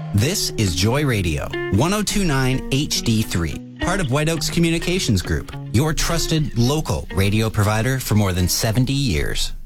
This is Joy Radio, 1029 HD3, part of White Oaks Communications Group, your trusted local radio provider for more than 70 years.